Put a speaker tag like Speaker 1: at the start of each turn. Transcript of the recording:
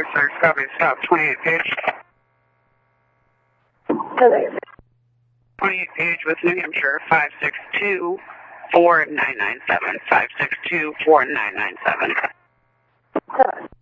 Speaker 1: 6, copy, stop, 28 page.
Speaker 2: Hello.
Speaker 1: 28 page with New Hampshire, 562-4997, 562-4997.